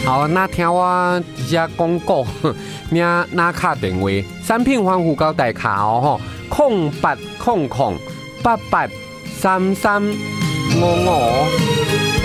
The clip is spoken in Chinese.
好，那听我直接广告，你拿卡电话，产品防护胶带卡哦吼，0800883355。